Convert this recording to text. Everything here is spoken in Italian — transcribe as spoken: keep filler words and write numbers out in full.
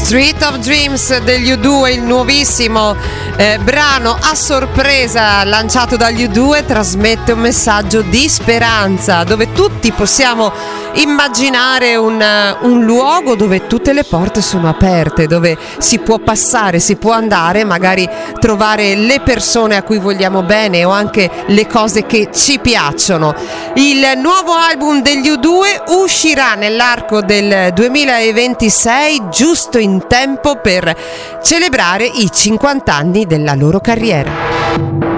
Street of Dreams degli U due, il nuovissimo eh, brano a sorpresa lanciato dagli U due, trasmette un messaggio di speranza, dove tutti possiamo immaginare un, un luogo dove tutte le porte sono aperte, dove si può passare, si può andare, magari trovare le persone a cui vogliamo bene o anche le cose che ci piacciono. Il nuovo album degli U due uscirà nell'arco del duemilaventisei, giusto in tempo per celebrare i cinquanta anni della loro carriera.